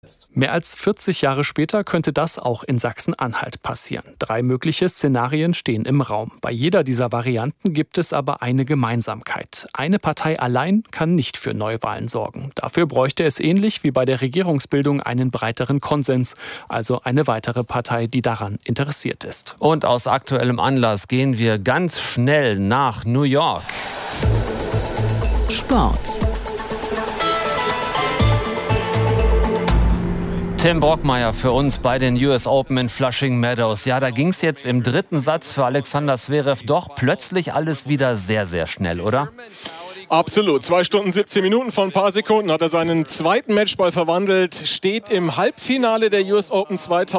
Mehr als 40 Jahre später könnte das auch in Sachsen-Anhalt passieren. 3 mögliche Szenarien stehen im Raum. Bei jeder dieser Varianten gibt es aber eine Gemeinsamkeit. Eine Partei allein kann nicht für Neuwahlen sorgen. Dafür bräuchte es ähnlich wie bei der Regierungsbildung einen breiteren Konsens, also eine weitere Partei, die daran interessiert ist. Und aus aktuellem Anlass gehen wir ganz schnell nach New York. Sport. Tim Brockmeier für uns bei den US Open in Flushing Meadows. Ja, da ging es jetzt im dritten Satz für Alexander Zverev doch plötzlich alles wieder sehr, sehr schnell, oder? Absolut. 2 Stunden, 17 Minuten. Vor ein paar Sekunden hat er seinen zweiten Matchball verwandelt. Steht im Halbfinale der US Open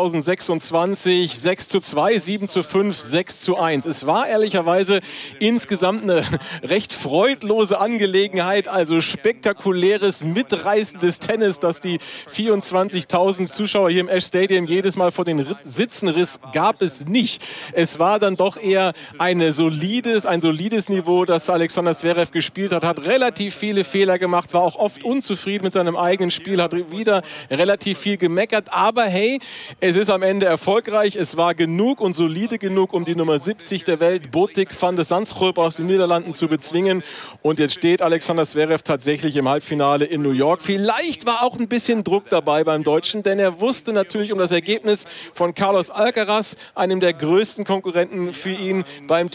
2026. 6:2, 7:5, 6:1. Es war ehrlicherweise insgesamt eine recht freudlose Angelegenheit. Also spektakuläres, mitreißendes Tennis, das die 24.000 Zuschauer hier im Ash Stadium jedes Mal vor den Sitzen riss, gab es nicht. Es war dann doch eher ein solides Niveau, das Alexander Zverev gespielt hat relativ viele Fehler gemacht, war auch oft unzufrieden mit seinem eigenen Spiel, hat wieder relativ viel gemeckert, aber hey, es ist am Ende erfolgreich, es war genug und solide genug, um die Nummer 70 der Welt, Botic van de Zandschulp aus den Niederlanden zu bezwingen, und jetzt steht Alexander Zverev tatsächlich im Halbfinale in New York. Vielleicht war auch ein bisschen Druck dabei beim Deutschen, denn er wusste natürlich um das Ergebnis von Carlos Alcaraz, einem der größten Konkurrenten für ihn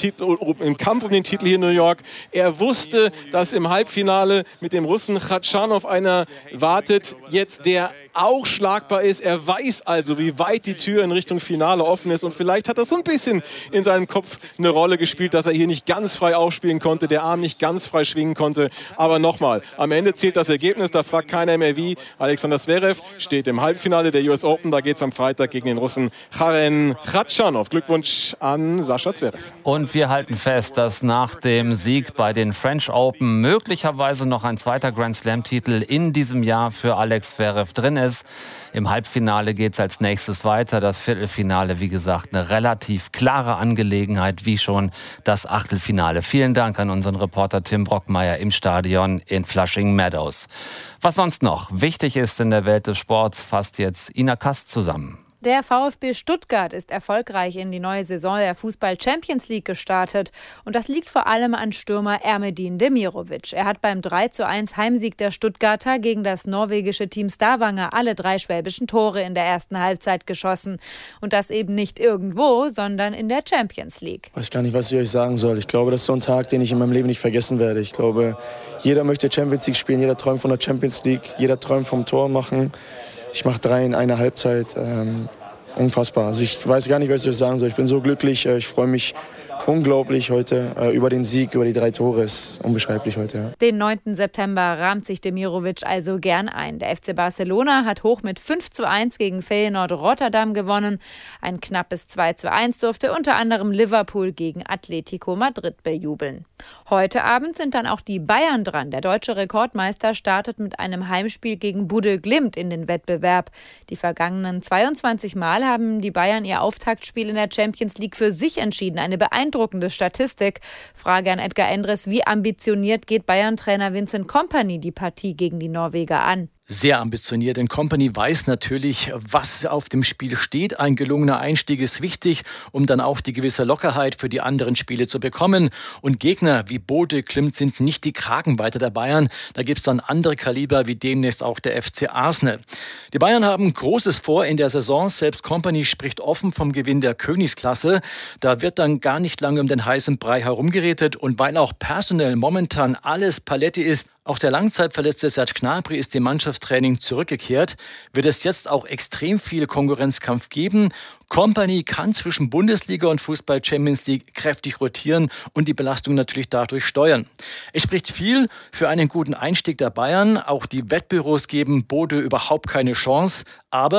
im Kampf um den Titel hier in New York. Er wusste, dass im Halbfinale mit dem Russen Khachanov einer wartet, jetzt der auch schlagbar ist. Er weiß also, wie weit die Tür in Richtung Finale offen ist, und vielleicht hat das so ein bisschen in seinem Kopf eine Rolle gespielt, dass er hier nicht ganz frei aufspielen konnte, der Arm nicht ganz frei schwingen konnte. Aber nochmal, am Ende zählt das Ergebnis, da fragt keiner mehr wie. Alexander Zverev steht im Halbfinale der US Open, da geht es am Freitag gegen den Russen Karen Khachanov. Glückwunsch an Sascha Zverev. Und wir halten fest, dass nach dem Sieg bei den French Open möglicherweise noch ein zweiter Grand Slam-Titel in diesem Jahr für Alex Zverev drin ist. Im Halbfinale geht es als nächstes weiter. Das Viertelfinale, wie gesagt, eine relativ klare Angelegenheit, wie schon das Achtelfinale. Vielen Dank an unseren Reporter Tim Brockmeier im Stadion in Flushing Meadows. Was sonst noch wichtig ist in der Welt des Sports, fasst jetzt Ina Kast zusammen. Der VfB Stuttgart ist erfolgreich in die neue Saison der Fußball-Champions League gestartet. Und das liegt vor allem an Stürmer Ermedin Demirovic. Er hat beim 3:1 Heimsieg der Stuttgarter gegen das norwegische Team Stavanger alle 3 schwäbischen Tore in der ersten Halbzeit geschossen. Und das eben nicht irgendwo, sondern in der Champions League. Ich weiß gar nicht, was ich euch sagen soll. Ich glaube, das ist so ein Tag, den ich in meinem Leben nicht vergessen werde. Ich glaube, jeder möchte Champions League spielen, jeder träumt von der Champions League, jeder träumt vom Tor machen. Ich mache 3 in einer Halbzeit. Unfassbar. Also ich weiß gar nicht, was ich euch sagen soll. Ich bin so glücklich. Ich freue mich unglaublich heute über den Sieg, über die 3 Tore. Ist unbeschreiblich heute. Ja. Den 9. September rahmt sich Demirovic also gern ein. Der FC Barcelona hat hoch mit 5:1 gegen Feyenoord Rotterdam gewonnen. Ein knappes 2:1 durfte unter anderem Liverpool gegen Atletico Madrid bejubeln. Heute Abend sind dann auch die Bayern dran. Der deutsche Rekordmeister startet mit einem Heimspiel gegen Budel Glimt in den Wettbewerb. Die vergangenen 22 Mal haben die Bayern ihr Auftaktspiel in der Champions League für sich entschieden. Eine beeindruckende Statistik. Frage an Edgar Endres: Wie ambitioniert geht Bayern-Trainer Vincent Kompany die Partie gegen die Norweger an? Sehr ambitioniert, denn Kompany weiß natürlich, was auf dem Spiel steht. Ein gelungener Einstieg ist wichtig, um dann auch die gewisse Lockerheit für die anderen Spiele zu bekommen. Und Gegner wie Bodø Glimt sind nicht die Kragenweite der Bayern. Da gibt es dann andere Kaliber, wie demnächst auch der FC Arsenal. Die Bayern haben Großes vor in der Saison. Selbst Kompany spricht offen vom Gewinn der Königsklasse. Da wird dann gar nicht lange um den heißen Brei herumgeredet. Und weil auch personell momentan alles Paletti ist, auch der langzeitverletzte Serge Gnabry ist im Mannschaftstraining zurückgekehrt, wird es jetzt auch extrem viel Konkurrenzkampf geben. Kompany kann zwischen Bundesliga und Fußball Champions League kräftig rotieren und die Belastung natürlich dadurch steuern. Es spricht viel für einen guten Einstieg der Bayern. Auch die Wettbüros geben Bodø überhaupt keine Chance. Aber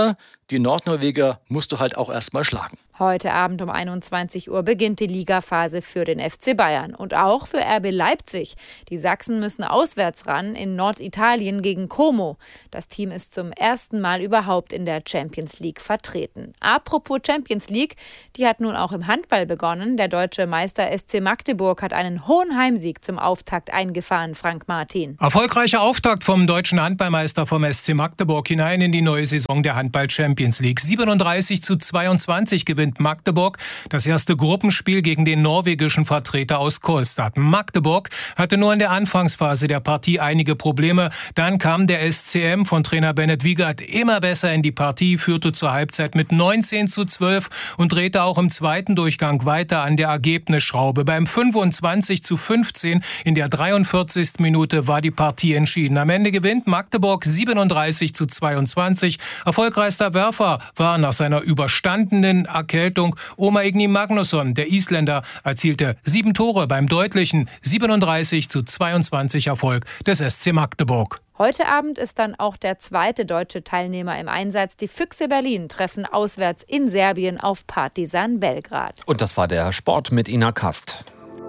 Die Nordnorweger musst du halt auch erstmal schlagen. Heute Abend um 21 Uhr beginnt die Ligaphase für den FC Bayern und auch für RB Leipzig. Die Sachsen müssen auswärts ran in Norditalien gegen Como. Das Team ist zum ersten Mal überhaupt in der Champions League vertreten. Apropos Champions League, die hat nun auch im Handball begonnen. Der deutsche Meister SC Magdeburg hat einen hohen Heimsieg zum Auftakt eingefahren, Frank Martin. Erfolgreicher Auftakt vom deutschen Handballmeister vom SC Magdeburg hinein in die neue Saison der Handball-Champions League. 37:22 gewinnt Magdeburg das erste Gruppenspiel gegen den norwegischen Vertreter aus Kolstad. Magdeburg hatte nur in der Anfangsphase der Partie einige Probleme. Dann kam der SCM von Trainer Bennett Wiegert immer besser in die Partie, führte zur Halbzeit mit 19:12 und drehte auch im zweiten Durchgang weiter an der Ergebnisschraube. Beim 25:15 in der 43. Minute war die Partie entschieden. Am Ende gewinnt Magdeburg 37:22. Erfolgreichster Werfer war nach seiner überstandenen Erkältung Oma Igni Magnusson. Der Isländer erzielte 7 Tore beim deutlichen 37:22 Erfolg des SC Magdeburg. Heute Abend ist dann auch der zweite deutsche Teilnehmer im Einsatz. Die Füchse Berlin treffen auswärts in Serbien auf Partizan Belgrad. Und das war der Sport mit Ina Kast.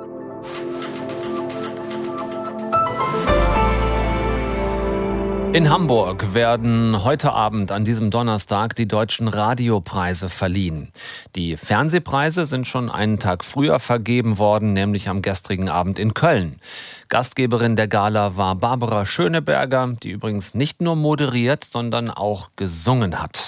In Hamburg werden heute Abend an diesem Donnerstag die Deutschen Radiopreise verliehen. Die Fernsehpreise sind schon einen Tag früher vergeben worden, nämlich am gestrigen Abend in Köln. Gastgeberin der Gala war Barbara Schöneberger, die übrigens nicht nur moderiert, sondern auch gesungen hat.